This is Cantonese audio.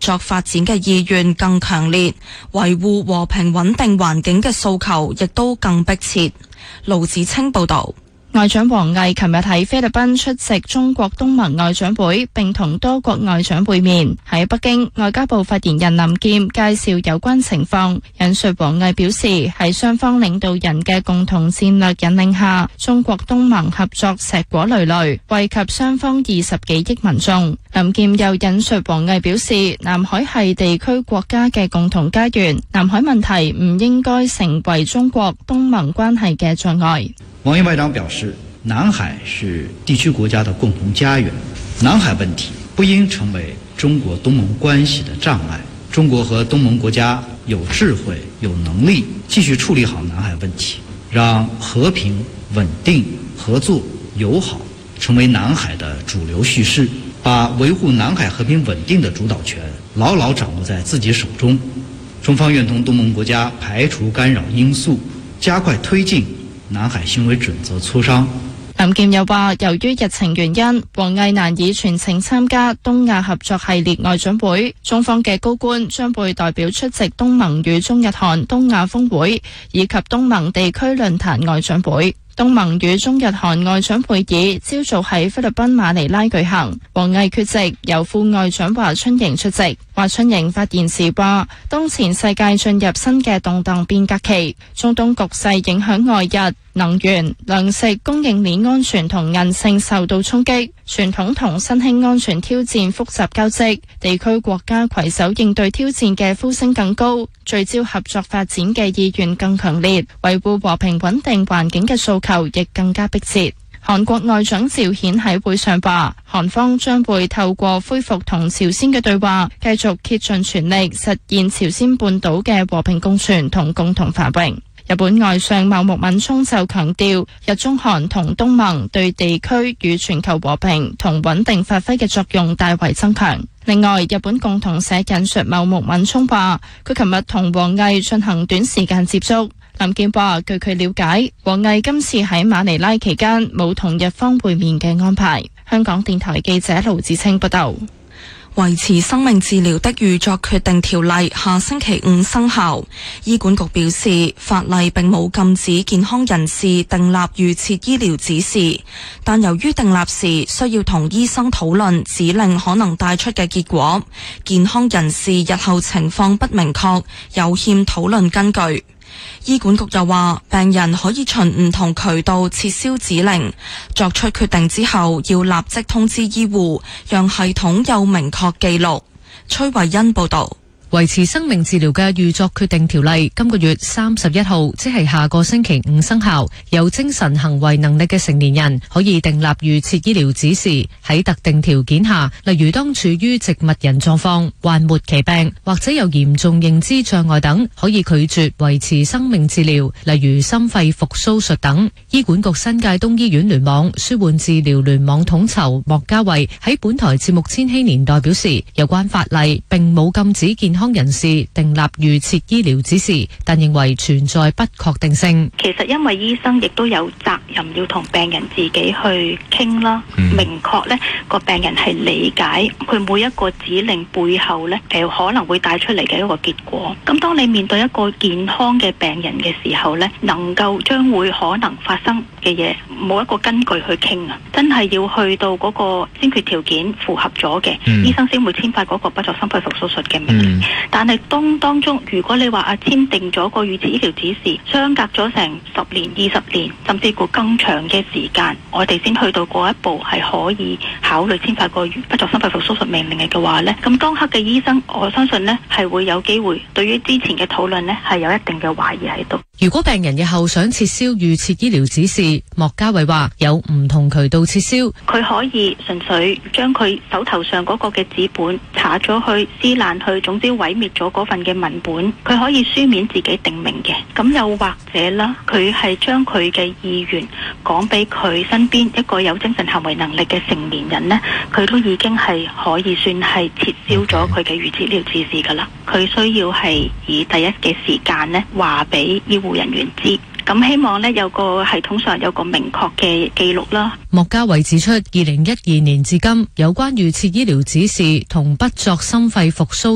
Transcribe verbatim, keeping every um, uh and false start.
作發展嘅意願更強烈，維護和平穩定環境嘅訴求亦都更迫切。盧子清報導。 外長王毅琴日喺菲律賓出席中國東盟外長會，並同多國外長會面。喺北京，外交部發言人林劍介紹有關情況，引述王毅表示，喺雙方領導人嘅共同戰略引領下，中國東盟合作碩果累累，惠及雙方二十幾億民眾。林劍又引述王毅表示，南海係地區國家嘅共同家園，南海問題唔應該成為中國東盟關係嘅障礙。 王毅外長表示，南海是地區國家的共同家園，南海問題不應成為中國東盟關係的障礙。中國和東盟國家有智慧、有能力繼續處理好南海問題，讓和平、穩定、合作、友好成為南海的主流敘事，把維護南海和平穩定的主導權牢牢掌握在自己手中。中方願同東盟國家排除干擾因素，加快推進南海行為準則磋商。 林劍又話，由於日程原因，王毅難以全程參加東亞合作系列外長會，中方嘅高官將會代表出席東盟與中日韓東亞峰會以及東盟地區論壇外長會。東盟與中日韓外長會議朝早喺菲律賓馬尼拉舉行，王毅缺席，由副外長華春瑩出席。華春瑩發言時話，當前世界進入新嘅動盪變革期，中東局勢影響外日、能源、糧食供應鏈安全同韌性受到衝擊，傳統同新興安全挑戰複雜交織，地區國家攜手應對挑戰嘅呼聲更高，聚焦合作發展嘅意願更強烈，維護和平穩定環境嘅訴求亦更加迫切。韓國外長趙顯喺會上話，韓方將會透過恢復同朝鮮嘅對話，繼續竭盡全力實現朝鮮半島嘅和平共存同共同繁榮。日本外相茂木敏充就強調，日中韓同東盟對地區與全球和平同穩定發揮嘅作用大為增強。另外，日本共同社引述茂木敏充話，佢琴日同王毅進行短時間接觸。林健話，據佢了解，王毅今次喺馬尼拉期間冇同日方會面嘅安排。香港電台記者盧子清報道。 維持生命治療的預作決定條例下星期五生效。醫管局表示，法例並冇禁止健康人士訂立預設醫療指示，但由於訂立時需要同醫生討論指令可能帶出嘅結果，健康人士日後情況不明確，有欠討論根據。醫管局又話，病人可以循唔同渠道撤銷指令，作出決定之後要立即通知醫護，讓系統有明確記錄。崔慧欣報道。 維持生命治療嘅預作決定條例今個月三十一號，即係下個星期五生效。有精神行為能力嘅成年人可以訂立預設醫療指示，喺特定條件下，例如當處於植物人狀況、患末期病或者有嚴重認知障礙等，可以拒絕維持生命治療，例如心肺復甦術等。醫管局新界東醫院聯網舒緩治療聯網統籌莫家慧喺本台節目《千禧年代》表示，有關法例並冇禁止健康健康人士訂立預設醫療指示，但認為存在不確定性。 其實因為醫生亦都有責任要同病人自己去傾啦，嗯、明確呢個病人係理解佢每一個指令背後呢誒可能會帶出嚟嘅一個結果。咁當你面對一個健康嘅病人嘅時候呢，能夠將會可能發生嘅嘢冇一個根據去傾啊，真係要去到嗰個先決條件符合咗嘅，嗯、醫生先會簽發嗰個不作心肺復甦術嘅命令。嗯但係當當中，如果你話啊簽訂咗個預設醫療指示，相隔咗成十年、二十年，甚至乎更長嘅時間，我哋先去到嗰一步係可以考慮簽發個不作心肺復甦術命令嘅話呢，咁當刻嘅醫生，我相信呢係會有機會對於之前嘅討論呢係有一定嘅懷疑喺度。 如果病人日後想撤銷預設醫療指示，莫家慧話有唔同渠道撤銷， 佢可以純粹將佢手頭上嗰個嘅紙本查咗去、撕爛去，總之毀滅咗嗰份嘅文本，佢可以書面自己定名嘅。咁又或者啦，佢係將佢嘅意願講俾佢身邊一個有精神行為能力嘅成年人呢，佢都已經係可以算係撤銷咗佢嘅預設醫療指示噶啦。佢需要係以第一嘅時間呢話俾醫護人員知，咁希望呢有個系統上有個明確嘅記錄啦。 莫家慧指出，二零一二年至今有關預設醫療指示同不作心肺復甦